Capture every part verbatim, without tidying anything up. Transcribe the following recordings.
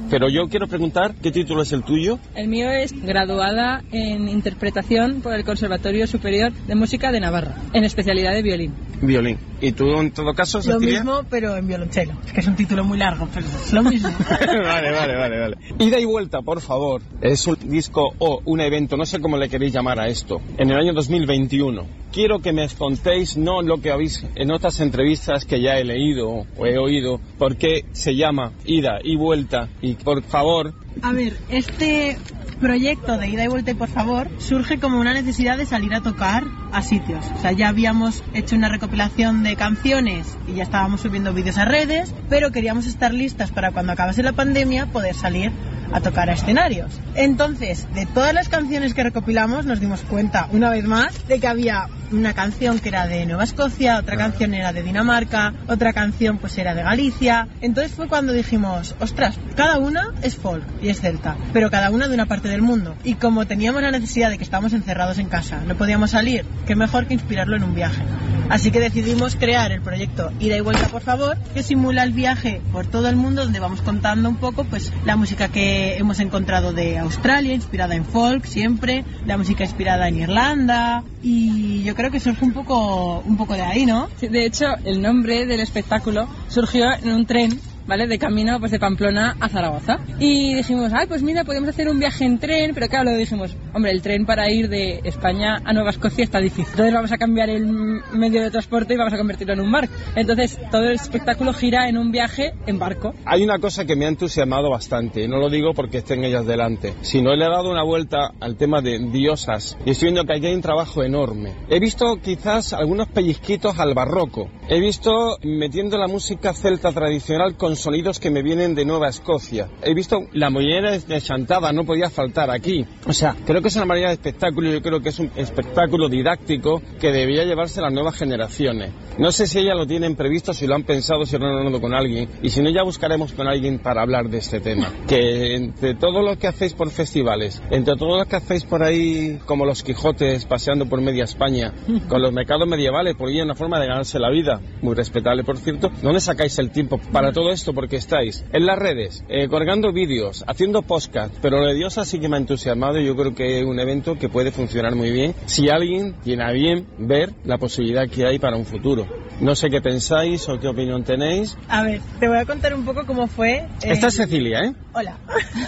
Pero yo quiero preguntar, ¿qué título es el tuyo? El mío es graduada en interpretación por el Conservatorio Superior de Música de Navarra, en especialidad de violín. Violín. ¿Y tú, en todo caso, Cecilia? Lo mismo, pero en violonchelo. Es que es un título muy largo, pero es lo mismo. Vale, vale, vale, vale. Ida y vuelta, por favor. Es un disco o un evento, no sé cómo le queréis llamar a esto, en el año dos mil veintiuno. Quiero que me contéis, no lo que habéis en otras entrevistas que ya he leído o he oído, por qué se llama Ida y vuelta. Y por favor... A ver, este proyecto de Ida y vuelta y por favor surge como una necesidad de salir a tocar a sitios. O sea, ya habíamos hecho una recopilación de canciones y ya estábamos subiendo vídeos a redes, pero queríamos estar listas para cuando acabase la pandemia poder salir a tocar a escenarios. Entonces, de todas las canciones que recopilamos nos dimos cuenta una vez más de que había una canción que era de Nueva Escocia, otra canción era de Dinamarca, otra canción pues era de Galicia. Entonces fue cuando dijimos, ostras, cada una es folk y es celta, pero cada una de una parte del mundo. Y como teníamos la necesidad de que estábamos encerrados en casa, no podíamos salir, qué mejor que inspirarlo en un viaje. Así que decidimos crear el proyecto Ida y vuelta por favor, que simula el viaje por todo el mundo, donde vamos contando un poco pues la música que hemos encontrado de Australia, inspirada en folk siempre, la música inspirada en Irlanda, y yo creo que surge un poco un poco de ahí, ¿no? Sí, de hecho, el nombre del espectáculo surgió en un tren, ¿vale? De camino pues de Pamplona a Zaragoza. Y dijimos, ay, pues mira, podemos hacer un viaje en tren, pero claro, luego dijimos, hombre, el tren para ir de España a Nueva Escocia está difícil. Entonces vamos a cambiar el medio de transporte y vamos a convertirlo en un barco. Entonces todo el espectáculo gira en un viaje en barco. Hay una cosa que me ha entusiasmado bastante, y no lo digo porque estén ellas delante, sino le he dado una vuelta al tema de diosas y estoy viendo que aquí hay un trabajo enorme. He visto quizás algunos pellizquitos al barroco. He visto metiendo la música celta tradicional con sonidos que me vienen de Nueva Escocia. He visto la mollera de Chantada, no podía faltar aquí. O sea, creo que es una manera de espectáculo, yo creo que es un espectáculo didáctico que debería llevarse a las nuevas generaciones. No sé si ellas lo tienen previsto, si lo han pensado, si lo han hablado con alguien, y si no ya buscaremos con alguien para hablar de este tema. Que entre todos los que hacéis por festivales, entre todos los que hacéis por ahí como los Quijotes paseando por media España, con los mercados medievales, por ahí una forma de ganarse la vida, muy respetable por cierto, ¿dónde sacáis el tiempo para todo esto? Porque estáis en las redes, eh, colgando vídeos, haciendo podcast, pero lo de Diosa sí que me ha entusiasmado y yo creo que es un evento que puede funcionar muy bien si alguien tiene a bien ver la posibilidad que hay para un futuro. No sé qué pensáis o qué opinión tenéis. A ver, te voy a contar un poco cómo fue... Eh... Esta es Cecilia, ¿eh? Hola.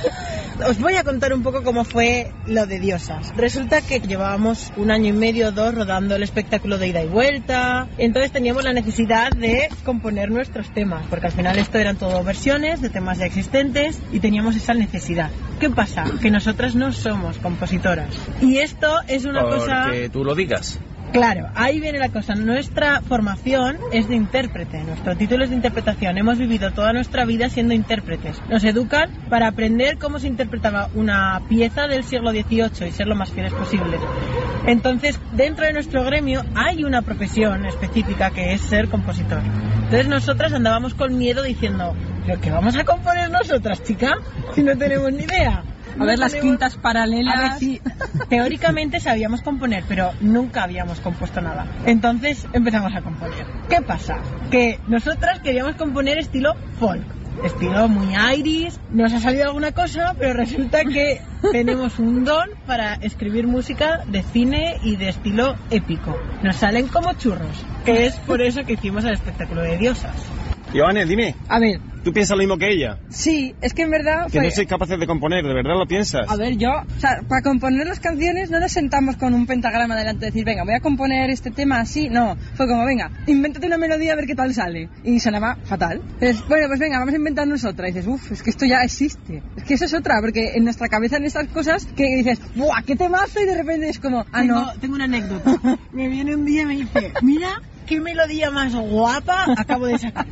Os voy a contar un poco cómo fue lo de Diosas. Resulta que llevábamos un año y medio o dos rodando el espectáculo de Ida y vuelta, entonces teníamos la necesidad de componer nuestros temas, porque al final esto eran todo versiones de temas ya existentes y teníamos esa necesidad. ¿Qué pasa? Que nosotras no somos compositoras. Y esto es una Porque cosa... Porque tú lo digas. Claro, ahí viene la cosa. Nuestra formación es de intérprete, nuestro título es de interpretación. Hemos vivido toda nuestra vida siendo intérpretes. Nos educan para aprender cómo se interpretaba una pieza del siglo dieciocho y ser lo más fieles posibles. Entonces, dentro de nuestro gremio hay una profesión específica que es ser compositor. Entonces nosotras andábamos con miedo diciendo, ¿pero qué vamos a componer nosotras, chica? Si no tenemos ni idea. A ver las quintas paralelas. A ver, sí, teóricamente sabíamos componer, pero nunca habíamos compuesto nada. Entonces empezamos a componer. ¿Qué pasa? Que nosotras queríamos componer estilo folk, estilo muy Irish. Nos ha salido alguna cosa, pero resulta que tenemos un don para escribir música de cine y de estilo épico. Nos salen como churros, que es por eso que hicimos el espectáculo de Diosas. Ivane, dime. A ver. ¿Tú piensas lo mismo que ella? Sí, es que en verdad... Que fue... no sois capaces de componer, ¿de verdad lo piensas? A ver, yo... O sea, para componer las canciones no nos sentamos con un pentagrama delante de decir, venga, voy a componer este tema así. No, fue como, venga, invéntate una melodía a ver qué tal sale. Y sonaba fatal. Entonces, bueno, pues venga, vamos a inventarnos otra. Y dices, uff, es que esto ya existe. Es que eso es otra, porque en nuestra cabeza en estas cosas que dices, ¡buah, qué temazo! Y de repente es como, ah, tengo, no. Tengo una anécdota. Me viene un día y me dice, mira, qué melodía más guapa acabo de sacar.